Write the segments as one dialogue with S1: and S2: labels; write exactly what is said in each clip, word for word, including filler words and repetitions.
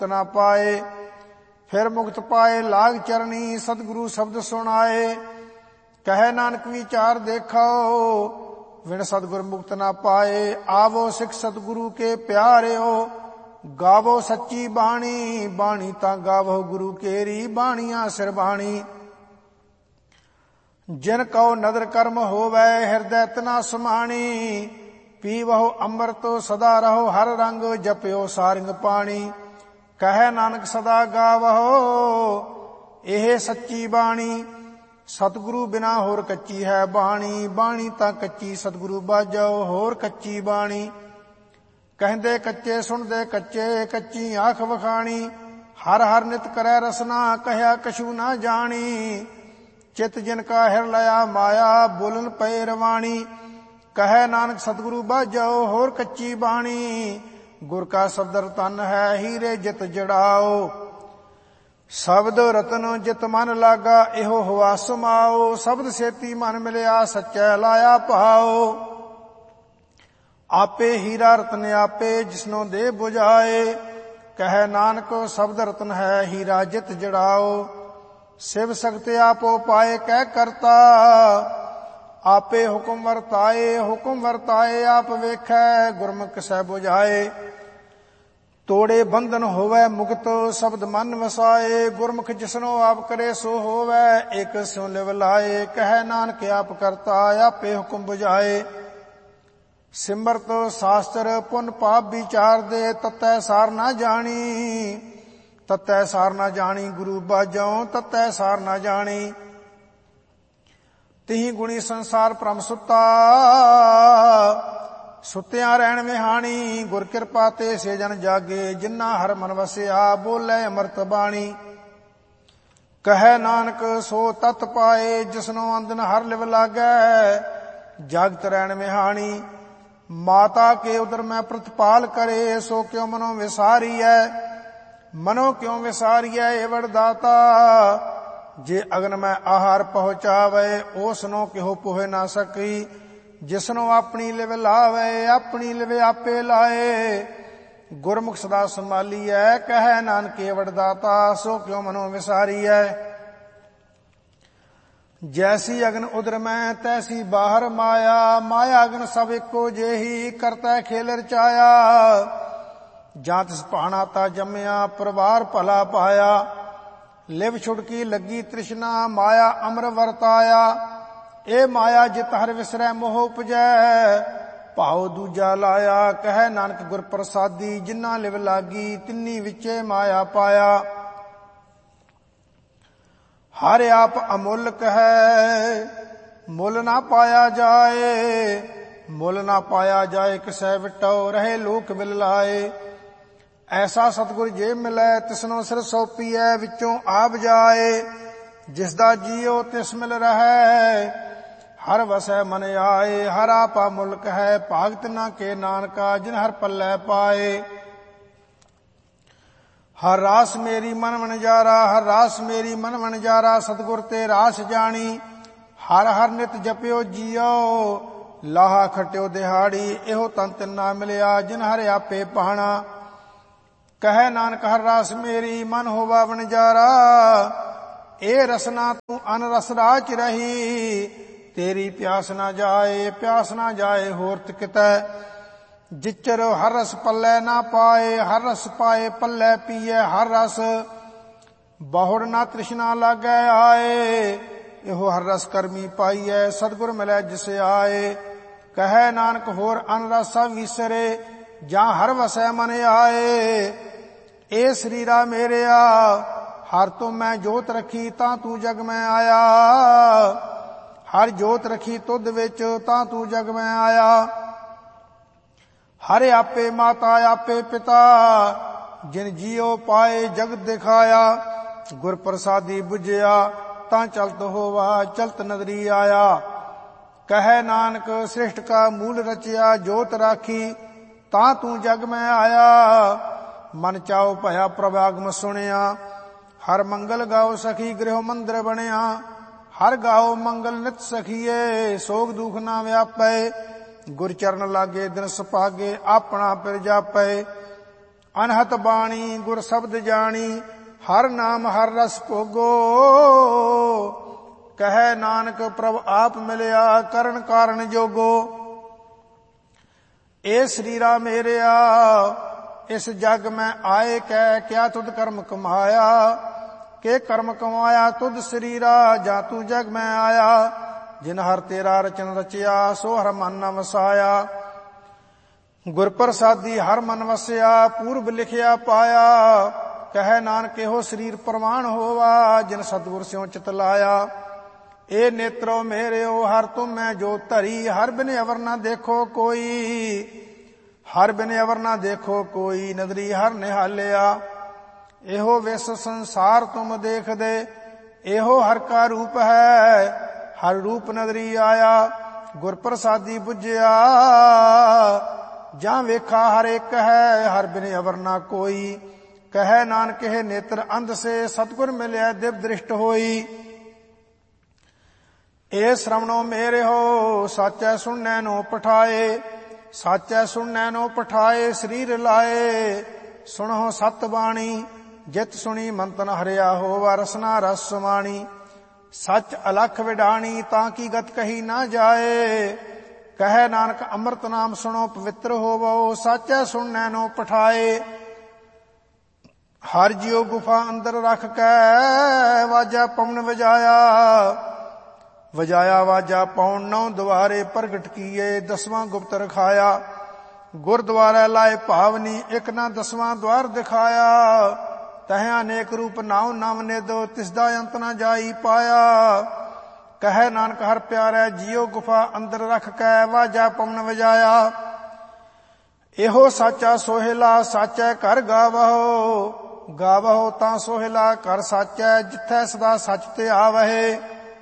S1: ਨਾ ਪਾਏ। ਫਿਰ ਮੁਕਤ ਪਾਏ ਲਾਗ ਚਰਨੀ, ਸਤਿਗੁਰੂ ਸ਼ਬਦ ਸੁਣਾਏ। ਕਹੈ ਨਾਨਕ ਵਿਚਾਰ ਦੇਖੋ, ਵਿਣ ਸਤਿਗੁਰ ਮੁਕਤ ਨਾ ਪਾਏ। ਆਵੋ ਸਿੱਖ ਸਤਿਗੁਰੂ ਕੇ ਪਿਆਰਿਓ, ਗਾਵੋ ਸੱਚੀ ਬਾਣੀ। ਬਾਣੀ ਤਾਂ ਗਾਵੋ ਗੁਰੂ ਕੇਰੀ, ਬਾਣੀਆਂ ਸਿਰ ਬਾਣੀ। ਜਿਨ ਕਉ ਨਦਰ ਕਰਮ ਹੋਵੈ, ਹਿਰਦੈ ਤਨਾ ਸਮਾਣੀ। ਪੀਵਹੁ ਅੰਮ੍ਰਿਤ ਸਦਾ ਰਹੋ, ਹਰ ਰੰਗ ਜਪਿਓ ਸਾਰਿੰਗ ਪਾਣੀ। ਕਹੈ ਨਾਨਕ ਸਦਾ ਗਾਵਹੁ, ਇਹ ਸੱਚੀ ਬਾਣੀ। ਸਤਿਗੁਰੂ ਬਿਨਾ ਹੋਰ ਕੱਚੀ ਹੈ ਬਾਣੀ। ਬਾਣੀ ਤਾਂ ਕੱਚੀ ਸਤਿਗੁਰੂ ਬਾਝੋ, ਹੋਰ ਕੱਚੀ ਬਾਣੀ। ਕਹਿੰਦੇ ਕੱਚੇ ਸੁਣਦੇ ਕੱਚੇ, ਕੱਚੀ ਆਖ ਵਖਾਣੀ। ਹਰ ਹਰ ਨਿਤ ਕਰੈ ਰਸਨਾ, ਕਹਿਆ ਕਛੂ ਨਾ ਜਾਣੀ। ਚਿਤ ਜਿਨ ਕਾ ਹਿਰ ਲਿਆ ਮਾਇਆ, ਬੋਲਨ ਪਏ ਰਵਾਣੀ। ਕਹੈ ਨਾਨਕ ਸਤਿਗੁਰੂ ਬਾਝੋ, ਹੋਰ ਕੱਚੀ ਬਾਣੀ। ਗੁਰ ਕਾ ਸ਼ਬਦ ਰਤਨ ਹੈ, ਹੀਰੇ ਜਿਤ ਜੜਾਓ। ਸ਼ਬਦ ਰਤਨ ਜਿਤ ਮਨ ਲਾਗਾ, ਇਹੋ ਹੁਆ ਸਮਾਓ। ਸ਼ਬਦ ਸੇਤੀ ਮਨ ਮਿਲਿਆ, ਸੱਚੈ ਲਾਇਆ ਭਾਓ। ਆਪੇ ਹੀਰਾ ਰਤਨ ਆਪੇ, ਜਿਸਨੋ ਦੇ 부ਝਾਏ। ਕਹੈ ਨਾਨਕ ਸ਼ਬਦ ਰਤਨ ਹੈ, ਹੀਰਾ ਜਿਤ ਜੜਾਓ। ਸਿਵ ਸਖਤ ਆਪੋ ਪਾਏ, ਕਹਿ ਕਰਤਾ ਆਪੇ ਹੁਕਮ ਵਰਤਾਏ। ਹੁਕਮ ਵਰਤਾਏ ਆਪ ਵੇਖੈ, ਗੁਰਮੁਖ ਸਹਿ 부ਝਾਏ। ਤੋੜੇ ਬੰਧਨ ਹੋਵੈ ਮੁਕਤ, ਸ਼ਬਦ ਮਨ ਵਸਾਏ। ਗੁਰਮੁਖ ਜਿਸਨੋ ਆਪ ਕਰੇ ਸੋ ਹੋਵੈ, ਇਕ ਸਿਉ ਲਿਵ ਲਾਏ। ਕਹੈ ਨਾਨਕ ਆਪ ਕਰਤਾ, ਆਪੇ ਹੁਕਮ 부ਝਾਏ। ਸਿਮਰਤ ਸ਼ਾਸਤਰ ਪੁੰਨ ਪਾਪ ਵਿਚਾਰ ਦੇ, ਤਤੈ ਸਾਰ ਨਾ ਜਾਣੀ। ਤਤੈ ਸਾਰ ਨਾ ਜਾਣੀ ਗੁਰੂ ਬਾਝੋਂ, ਤਤੈ ਸਾਰ ਨਾ ਜਾਣੀ। ਤਿਹੀ ਗੁਣੀ ਸੰਸਾਰ ਭ੍ਰਮ ਸੁੱਤਾ, ਸੁੱਤਿਆਂ ਰਹਿਣ ਵਿਹਾਣੀ। ਗੁਰ ਕਿਰਪਾ ਤੇ ਸੇ ਜਨ ਜਾਗੇ, ਜਿਨ੍ਹਾਂ ਹਰ ਮਨ ਵਸਿਆ। ਬੋਲੇ ਅੰਮ੍ਰਿਤ ਬਾਣੀ। ਕਹੈ ਨਾਨਕ ਸੋ ਤਤ ਪਾਏ, ਜਿਸਨੋ ਅੰਦਨ ਹਰ ਲਿਵ ਲਾਗੈ। ਜਗਤ ਰਹਿਣ ਵਿਹਾਣੀ। ਮਾਤਾ ਕੇ ਉਦਰ ਮੈਂ ਪ੍ਰਤਪਾਲ ਕਰੇ, ਸੋ ਕਿਉ ਮਨੋ ਵਿਸਾਰੀਐ। ਮਨੋ ਕਿਉ ਵਿਸਾਰੀਐ ਏਵੜ ਦਾਤਾ। ਜੇ ਅਗਨ ਮੈਂ ਆਹਾਰ ਪਹੁੰਚਾਵੇ, ਓਸਨੋ ਕਿਹੋ ਪੋਹਿ ਨਾ ਸਕੀ। ਜਿਸਨੋ ਆਪਣੀ ਲਿਵ ਲਾਵੇ, ਆਪਣੀ ਲਿਵ ਆਪੇ ਲਾਏ। ਗੁਰਮੁਖ ਸਦਾ ਸੰਭਾਲੀਐ, ਕਹੈ ਨਾਨਕ ਏਵੜ ਦਾਤਾ। ਸੋ ਕਿਉ ਮਨੋ ਵਿਸਾਰੀਐ। ਜੈਸੀ ਅਗਨ ਉਦਰ ਮੈਂ, ਤੈਸੀ ਬਾਹਰ ਮਾਇਆ। ਮਾਇਆ ਅਗਨ ਸਭ ਇੱਕੋ ਜਿਹੀ, ਕਰਤਾ ਖੇਲ ਰਚਾਇਆ। ਜਾਂ ਤਿਸ ਭਾਣਾ ਤਾ ਜੰਮਿਆ, ਪਰਿਵਾਰ ਭਲਾ ਪਾਇਆ। ਲਿਵ ਛੁੜਕੀ ਲੱਗੀ ਤ੍ਰਿਸ਼ਨਾ, ਮਾਇਆ ਅਮਰ ਵਰਤਾਇਆ। ਇਹ ਮਾਇਆ ਜਿਤ ਹਰ ਵਿਸਰੈ ਮੋਹ ਉਪਜੈ, ਭਾਉ ਦੂਜਾ ਲਾਇਆ। ਕਹੈ ਨਾਨਕ ਗੁਰ ਪ੍ਰਸਾਦੀ, ਜਿਨ੍ਹਾਂ ਲਿਵ ਲਾਗੀ, ਤਿੰਨੀ ਵਿੱਚੇ ਮਾਇਆ ਪਾਇਆ। ਹਰ ਆਪ ਅਮੁੱਲਕ ਹੈ, ਮੁੱਲ ਨਾ ਪਾਇਆ ਜਾਏ। ਮੁੱਲ ਨਾ ਪਾਇਆ ਜਾਏ, ਕਿਸੈ ਵਿਟੋ ਰਹੇ ਲੋਕ ਵਿਲ ਲਾਏ। ਐਸਾ ਸਤਿਗੁਰ ਜੇ ਮਿਲੈ, ਤਿਸਨੋ ਸਿਰ ਸੌਪੀਐ, ਵਿੱਚੋਂ ਆਪ ਜਾਏ। ਜਿਸ ਦਾ ਜੀਉ ਤਿਸ ਮਿਲ ਰਹੈ, ਹਰ ਵਸੈ ਮਨ ਆਏ। ਹਰ ਆਪਾ ਮੁਲਕ ਹੈ, ਭਾਗਤ ਨਾ ਕੇ ਨਾਨਕਾ, ਜਿਨ ਹਰ ਪੱਲੇ ਪਾਏ। ਹਰ ਰਾਸ ਮੇਰੀ ਮਨ ਵਣਜਾਰਾ, ਹਰ ਰਾਸ ਮੇਰੀ ਮਨ ਵਣਜਾਰਾ। ਸਤਿਗੁਰ ਤੇ ਰਾਸ ਜਾਣੀ, ਹਰ ਹਰ ਨਿਤ ਜਪਿਓ ਜੀਓ। ਲਾਹਾ ਖਟਿਓ ਦਿਹਾੜੀ, ਇਹੋ ਤਨ ਤਿੰਨਾ ਮਿਲਿਆ, ਜਿਨ ਹਰ ਆਪੇ ਪਾਣਾ। ਕਹੈ ਨਾਨਕ ਹਰ ਰਾਸ ਮੇਰੀ ਮਨ ਹੋਵਾ ਵਣਜਾਰਾ। ਇਹ ਰਸਨਾ ਤੂੰ ਅਨ ਰਸ ਰਾਚ ਰਹੀ, ਤੇਰੀ ਪਿਆਸ ਨਾ ਜਾਏ। ਪਿਆਸ ਨਾ ਜਾਏ ਹੋਰਤ ਕਿਤੈ, ਜਿਚਰ ਹਰ ਰਸ ਪੱਲੇ ਨਾ ਪਾਏ। ਹਰ ਰਸ ਪਾਏ ਪੱਲੇ ਪੀਏ ਹਰ ਰਸ, ਬਹੁੜ ਨਾ ਤ੍ਰਿਸ਼ਨਾ ਲਾਗੈ ਆਏ। ਇਹੋ ਹਰ ਰਸ ਕਰਮੀ ਪਾਈਐ, ਸਤਿਗੁਰ ਮਿਲੈ ਜਿਸ ਆਏ। ਕਹੈ ਨਾਨਕ ਹੋਰ ਅਨ ਰਸ ਸਭ ਵਿਸਰੇ, ਜਾਂ ਹਰ ਵਸੈ ਮਨ ਆਏ। ਇਹ ਸਰੀਰਾ ਮੇਰਿਆ, ਹਰ ਤੋਂ ਮੈਂ ਜੋਤ ਰੱਖੀ, ਤਾਂ ਤੂੰ ਜਗ ਮੈਂ ਆਇਆ। ਹਰ ਜੋਤ ਰੱਖੀ ਤੁਧ ਵਿੱਚ, ਤਾਂ ਤੂੰ ਜਗ ਮੈਂ ਆਇਆ। ਹਰ ਆਪੇ ਮਾਤਾ ਆਪੇ ਪਿਤਾ, ਜਿਨ ਜੀਉ ਪਾਏ ਜਗਤ ਦਿਖਾਇਆ। ਗੁਰ ਪ੍ਰਸਾਦੀ 부ਝਿਆ, ਤਾਂ ਚਲਤ ਹੋਵਾ ਚਲਤ ਨਦਰੀ ਆਇਆ। ਕਹੈ ਨਾਨਕ ਸ੍ਰਿਸ਼ਟ ਕਾ ਮੂਲ ਰਚਿਆ, ਜੋਤ ਰਾਖੀ, ਤਾਂ ਤੂੰ ਜਗ ਮੈਂ ਆਇਆ। ਮਨ ਚਾਉ ਭਇਆ ਪ੍ਰਭ ਆਗਮ ਸੁਣਿਆ, ਹਰ ਮੰਗਲ ਗਾਓ ਸਖੀ ਗ੍ਰਹਿ ਮੰਦਰ ਬਣਿਆ। ਹਰ ਗਾਓ ਮੰਗਲ ਨਿਤ ਸਖੀਏ, ਸੋਗ ਦੁਖ ਨਾ ਵਿਆਪੈ। ਗੁਰ ਚਰਨ ਲਾਗੇ ਦਿਨ ਸੁਭਾਗੇ, ਆਪਣਾ ਪਿਰ ਜਾਪੈ। ਅਨਹਤ ਬਾਣੀ ਗੁਰ ਸ਼ਬਦ ਜਾਣੀ, ਹਰ ਨਾਮ ਹਰ ਰਸ ਭੋਗੋ। ਕਹੈ ਨਾਨਕ ਪ੍ਰਭ ਆਪ ਮਿਲਿਆ, ਕਰਨ ਕਾਰਨ ਜੋਗੋ। ਏ ਸਰੀਰਾ ਮੇਰਿਆ ਇਸ ਜਗ ਮੈਂ ਆਏ ਕੈ, ਕਿਆ ਤੁਧ ਕਰਮ ਕਮਾਇਆ। ਕੇ ਕਰਮ ਕਮਾਇਆ ਤੁਧ ਸਰੀਰਾ, ਜਾਂ ਤੂੰ ਜਗ ਮੈਂ ਆਇਆ। ਜਿਨ ਹਰ ਤੇਰਾ ਰਚਨ ਰਚਿਆ, ਸੋ ਹਰ ਮਨ ਨ ਵਸਾਇਆ। ਗੁਰ ਪ੍ਰਸਾਦੀ ਹਰ ਮਨ ਵਸਿਆ, ਪੂਰਬ ਲਿਖਿਆ ਪਾਇਆ। ਕਹੈ ਨਾਨਕ ਇਹੋ ਸਰੀਰ ਪ੍ਰਮਾਣ ਹੋਵਾ, ਜਿਨ ਸਤਿਗੁਰ ਸਿਉ ਚਿਤ ਲਾਇਆ। ਏ ਨੇਤਰੋ ਮੇਰਿਓ ਹਰ ਤੁਮੈ ਜੋ ਧਰੀ, ਹਰ ਬਿਨ ਅਵਰ ਨਾ ਦੇਖੋ ਕੋਈ। ਹਰ ਬਿਨ ਅਵਰ ਨਾ ਦੇਖੋ ਕੋਈ, ਨਦਰੀ ਹਰ ਨਿਹਾਲਿਆ। ਇਹੋ ਵਿਸ ਸੰਸਾਰ ਤੁਮ ਦੇਖਦੇ, ਇਹੋ ਹਰ ਕਾ ਰੂਪ ਹੈ। ਹਰ ਰੂਪ ਨਦਰੀ ਆਇਆ, ਗੁਰ ਪ੍ਰਸਾਦੀ ਬੁਝਿਆ। ਜਾਂ ਵੇਖਾ ਹਰ ਇੱਕ ਹੈ, ਹਰ ਬਿਨ ਅਵਰ ਨਾ ਕੋਈ। ਕਹੈ ਨਾਨਕ ਇਹ ਨੇਤਰ ਅੰਧ ਸੇ, ਸਤਿਗੁਰ ਮਿਲਿਆ ਦਿਵ ਦ੍ਰਿਸ਼ਟ ਹੋਈ। ਏ ਸ਼ਰਵਣੋ ਮੇਰਿਓ ਸਾਚੈ ਸੁਣਨੈ ਨੋ ਪਠਾਏ। ਸਾਚੈ ਸੁਣਨੈ ਨੋ ਪਠਾਏ, ਸਰੀਰ ਲਾਏ। ਸੁਣੋ ਸਤ ਬਾਣੀ, ਜਿਤ ਸੁਣੀ ਮੰਤਨ ਹਰਿਆ ਹੋਵਾ, ਰਸਨਾ ਰਸ ਸਮਾਣੀ। ਸੱਚ ਅਲਖ ਵਿਡਾਣੀ, ਤਾਂ ਕੀ ਗਤ ਕਹੀ ਨਾ ਜਾਏ। ਕਹੈ ਨਾਨਕ ਅੰਮ੍ਰਿਤ ਨਾਮ ਸੁਣੋ ਪਵਿੱਤਰ ਹੋਵੋ, ਸਾਚੈ ਸੁਣਨੈ ਨੋ ਪਠਾਏ। ਹਰ ਜਿਉ ਗੁਫਾ ਅੰਦਰ ਰਖ ਕੈ, ਵਾਜਾ ਪਵਨ ਵਜਾਇਆ। ਵਜਾਇਆ ਵਾਜਾ ਪਉਣ ਨੌ ਦੁਆਰੇ, ਪ੍ਰਗਟ ਕੀਏ ਦਸਵਾਂ ਗੁਪਤ ਰਖਾਇਆ। ਗੁਰਦੁਆਰਾ ਲਾਏ ਭਾਵਨੀ, ਇੱਕ ਨਾ ਦਸਵਾਂ ਦੁਆਰ ਦਿਖਾਇਆ। ਤਹਿ ਅਨੇਕ ਰੂਪ ਨਾਉ ਨਵ ਨਿਧ, ਤਿਸਦਾ ਅੰਤ ਨਾ ਜਾਈ ਪਾਇਆ। ਕਹੈ ਨਾਨਕ ਹਰ ਪਿਆਰੈ ਜੀਉ ਗੁਫਾ ਅੰਦਰ ਰਖ ਕੈ, ਵਾਜਾ ਪਵਨ ਵਜਾਇਆ। ਇਹੋ ਸਾਚਾ ਸੋਹਿਲਾ, ਸਾਚੈ ਘਰ ਗਾਵਹੁ। ਗਾਵਹੁ ਤਾਂ ਸੋਹਿਲਾ ਘਰ ਸਾਚੈ, ਜਿੱਥੈ ਸਦਾ ਸੱਚ ਧਿਆਵਹਿ।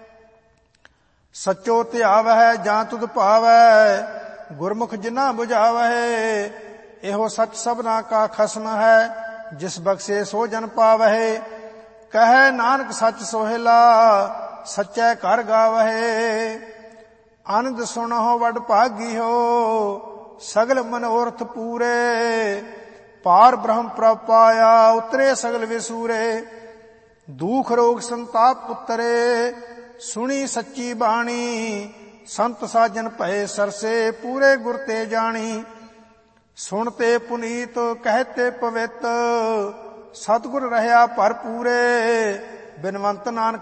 S1: ਸੱਚੋ ਧਿਆਵਹਿ ਜਾਂ ਤੁਧ ਭਾਵੈ, ਗੁਰਮੁਖ ਜਿਨਾ ਬੁਝਾਵਹਿ। ਇਹੋ ਸੱਚ ਸਭਨਾ ਕਾ ਖਸਮ ਹੈ, ਜਿਸ ਬਖਸ਼ੇ ਸੋ ਜਨ ਪਾਵਹਿ। ਕਹੈ ਨਾਨਕ ਸੱਚ ਸੋਹਿਲਾ, ਸੱਚੈ ਘਰ ਗਾਵਹਿ। ਆਨੰਦ ਸੁਣਹੁ ਵਡ ਭਾਗੀਓ, ਸਗਲ ਮਨੋਰਥ ਪੂਰੇ। ਪਾਰ ਬ੍ਰਹਮ ਪ੍ਰਭ ਪਾਇਆ, ਉਤਰੇ ਸਗਲ ਵਿਸੂਰੇ। ਦੁਖ ਰੋਗ ਸੰਤਾਪ ਉਤਰੇ, ਸੁਣੀ ਸੱਚੀ ਬਾਣੀ। ਸੰਤ ਸਾਜਨ ਭਏ ਸਰਸੇ, ਪੂਰੇ ਗੁਰ ਤੇ ਜਾਣੀ। ਸੁਣਤੇ ਪੁਨੀਤ ਕਹਤੇ ਪਵਿੱਤ, ਸਤਿਗੁਰ ਰਹਿਆ ਭਰਪੂਰੇ। ਬਿਨਵੰਤ ਨਾਨਕ